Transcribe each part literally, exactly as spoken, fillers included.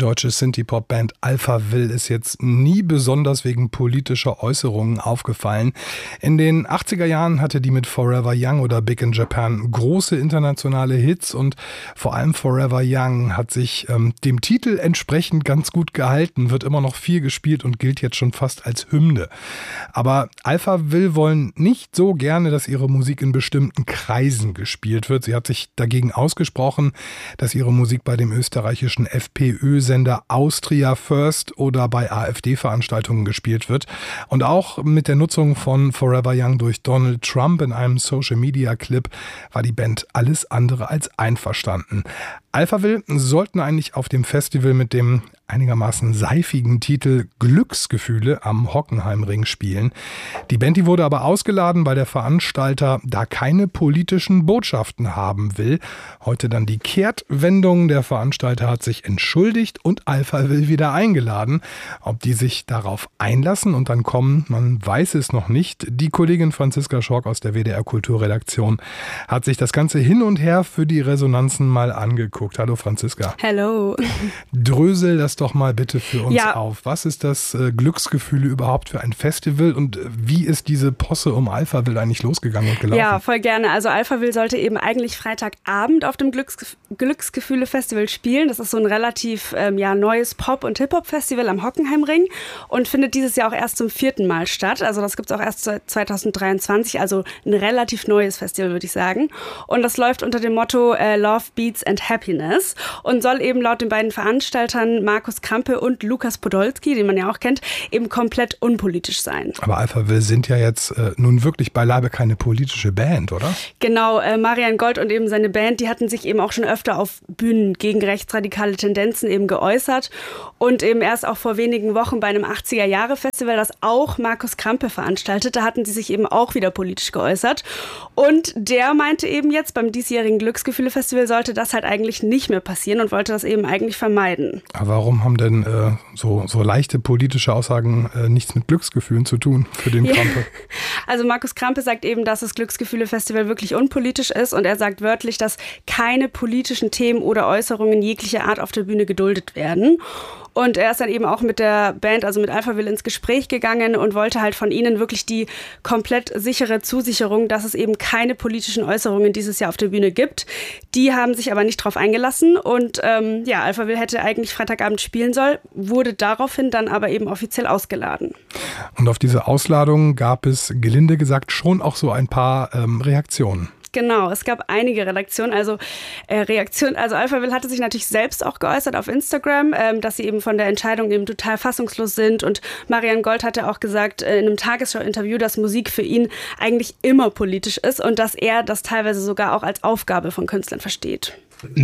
deutsche Synthie-Pop-Band Alphaville ist jetzt nie besonders wegen politischer Äußerungen aufgefallen. In den achtziger Jahren hatte die mit Forever Young oder Big in Japan große internationale Hits und vor allem Forever Young hat sich ähm, dem Titel entsprechend ganz gut gehalten, wird immer noch viel gespielt und gilt jetzt schon fast als Hymne. Aber Alphaville wollen nicht so gerne, dass ihre Musik in bestimmten Kreisen gespielt wird. Sie hat sich dagegen ausgesprochen, dass ihre Musik bei dem österreichischen F P Ö-Sender Austria First oder bei AfD-Veranstaltungen gespielt wird. Und auch mit der Nutzung von Forever Young durch Donald Trump in einem Social-Media-Clip war die Band alles andere als einverstanden. Alphaville sollten eigentlich auf dem Festival mit dem einigermaßen seifigen Titel Glücksgefühle am Hockenheimring spielen. Die Band, die wurde aber ausgeladen, weil der Veranstalter da keine politischen Botschaften haben will. Heute dann die Kehrtwendung. Der Veranstalter hat sich entschuldigt und Alphaville wieder eingeladen. Ob die sich darauf einlassen und dann kommen, man weiß es noch nicht. Die Kollegin Franziska Schork aus der W D R Kulturredaktion hat sich das Ganze hin und her für die Resonanzen mal angeguckt. Hallo Franziska. Hallo. Drösel das doch mal bitte für uns ja. auf. Was ist das äh, Glücksgefühle überhaupt für ein Festival und äh, wie ist diese Posse um Alphaville eigentlich losgegangen und gelaufen? Ja, voll gerne. Also Alphaville sollte eben eigentlich Freitagabend auf dem Glücksge- Glücksgefühle-Festival spielen. Das ist so ein relativ ähm, ja, neues Pop- und Hip-Hop-Festival am Hockenheimring und findet dieses Jahr auch erst zum vierten Mal statt. Also das gibt es auch erst seit zwanzig dreiundzwanzig, also ein relativ neues Festival, würde ich sagen. Und das läuft unter dem Motto äh, Love, Beats and Happiness und soll eben laut den beiden Veranstaltern Markus Krampe und Lukas Podolski, den man ja auch kennt, eben komplett unpolitisch sein. Aber Alphaville sind ja jetzt äh, nun wirklich beileibe keine politische Band, oder? Genau, äh, Marian Gold und eben seine Band, die hatten sich eben auch schon öfter auf Bühnen gegen rechtsradikale Tendenzen eben geäußert und eben erst auch vor wenigen Wochen bei einem achtziger-Jahre-Festival, das auch Markus Krampe veranstaltet, da hatten sie sich eben auch wieder politisch geäußert und der meinte eben jetzt, beim diesjährigen Glücksgefühle-Festival sollte das halt eigentlich nicht mehr passieren und wollte das eben eigentlich vermeiden. Aber warum haben denn äh, so, so leichte politische Aussagen äh, nichts mit Glücksgefühlen zu tun für den Krampe? Ja. Also Markus Krampe sagt eben, dass das Glücksgefühle-Festival wirklich unpolitisch ist und er sagt wörtlich, dass keine politischen Themen oder Äußerungen jeglicher Art auf der Bühne geduldet werden. Und er ist dann eben auch mit der Band, also mit Alphaville, ins Gespräch gegangen und wollte halt von ihnen wirklich die komplett sichere Zusicherung, dass es eben keine politischen Äußerungen dieses Jahr auf der Bühne gibt. Die haben sich aber nicht drauf eingelassen und ähm, ja, Alphaville hätte eigentlich Freitagabend spielen sollen, wurde daraufhin dann aber eben offiziell ausgeladen. Und auf diese Ausladung gab es, gelinde gesagt, schon auch so ein paar ähm, Reaktionen. Genau, es gab einige Redaktionen, also äh, Reaktionen, also Alphaville hatte sich natürlich selbst auch geäußert auf Instagram, ähm, dass sie eben von der Entscheidung eben total fassungslos sind und Marian Gold hatte auch gesagt äh, in einem Tagesschau-Interview, dass Musik für ihn eigentlich immer politisch ist und dass er das teilweise sogar auch als Aufgabe von Künstlern versteht.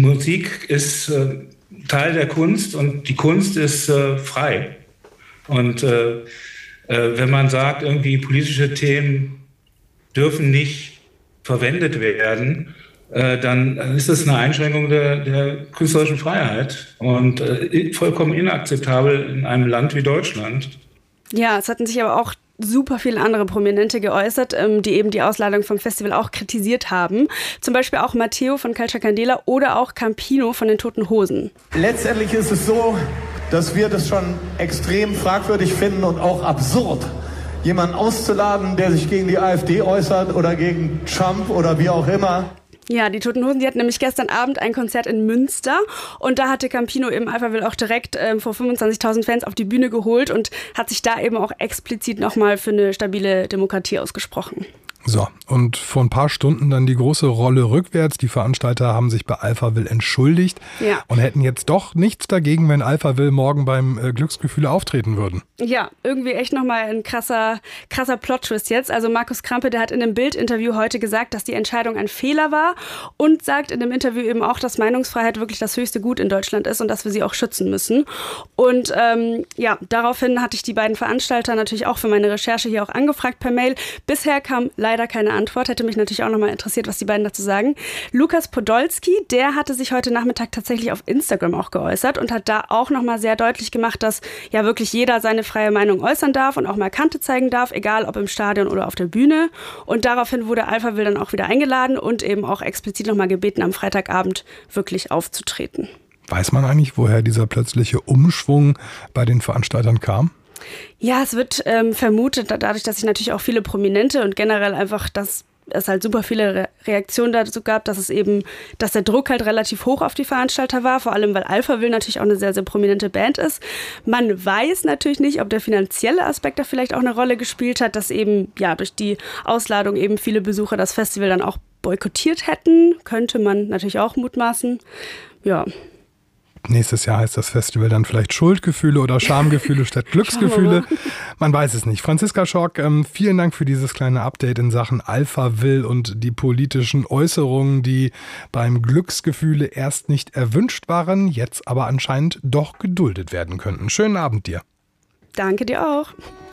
Musik ist äh, Teil der Kunst und die Kunst ist äh, frei und äh, äh, wenn man sagt, irgendwie politische Themen dürfen nicht verwendet werden, äh, dann ist das eine Einschränkung der, der künstlerischen Freiheit und äh, vollkommen inakzeptabel in einem Land wie Deutschland. Ja, es hatten sich aber auch super viele andere Prominente geäußert, ähm, die eben die Ausladung vom Festival auch kritisiert haben. Zum Beispiel auch Matteo von Culture Candela oder auch Campino von den Toten Hosen. Letztendlich ist es so, dass wir das schon extrem fragwürdig finden und auch absurd, jemanden auszuladen, der sich gegen die AfD äußert oder gegen Trump oder wie auch immer. Ja, die Toten Hosen, die hatten nämlich gestern Abend ein Konzert in Münster und da hatte Campino eben Alphaville auch direkt ähm, vor fünfundzwanzigtausend Fans auf die Bühne geholt und hat sich da eben auch explizit nochmal für eine stabile Demokratie ausgesprochen. So, und vor ein paar Stunden dann die große Rolle rückwärts. Die Veranstalter haben sich bei Alphaville entschuldigt ja. und hätten jetzt doch nichts dagegen, wenn Alphaville morgen beim äh, Glücksgefühle auftreten würden. Ja, irgendwie echt nochmal ein krasser, krasser Plot-Twist jetzt. Also Markus Krampe, der hat in einem Bild-Interview heute gesagt, dass die Entscheidung ein Fehler war und sagt in dem Interview eben auch, dass Meinungsfreiheit wirklich das höchste Gut in Deutschland ist und dass wir sie auch schützen müssen. Und ähm, ja, daraufhin hatte ich die beiden Veranstalter natürlich auch für meine Recherche hier auch angefragt per Mail. Bisher kam leider keine Antwort. Hätte mich natürlich auch nochmal interessiert, was die beiden dazu sagen. Lukas Podolski, der hatte sich heute Nachmittag tatsächlich auf Instagram auch geäußert und hat da auch nochmal sehr deutlich gemacht, dass ja wirklich jeder seine freie Meinung äußern darf und auch mal Kante zeigen darf, egal ob im Stadion oder auf der Bühne. Und daraufhin wurde Alphaville dann auch wieder eingeladen und eben auch explizit nochmal gebeten, am Freitagabend wirklich aufzutreten. Weiß man eigentlich, woher dieser plötzliche Umschwung bei den Veranstaltern kam? Ja, es wird ähm, vermutet, dadurch, dass sich natürlich auch viele Prominente und generell einfach, dass es halt super viele Re- Reaktionen dazu gab, dass es eben, dass der Druck halt relativ hoch auf die Veranstalter war, vor allem weil Alphaville natürlich auch eine sehr, sehr prominente Band ist. Man weiß natürlich nicht, ob der finanzielle Aspekt da vielleicht auch eine Rolle gespielt hat, dass eben, ja, durch die Ausladung eben viele Besucher das Festival dann auch boykottiert hätten, könnte man natürlich auch mutmaßen, ja. Nächstes Jahr heißt das Festival dann vielleicht Schuldgefühle oder Schamgefühle statt Glücksgefühle. Man weiß es nicht. Franziska Schork, ähm, vielen Dank für dieses kleine Update in Sachen Alphaville und die politischen Äußerungen, die beim Glücksgefühle erst nicht erwünscht waren, jetzt aber anscheinend doch geduldet werden könnten. Schönen Abend dir. Danke dir auch.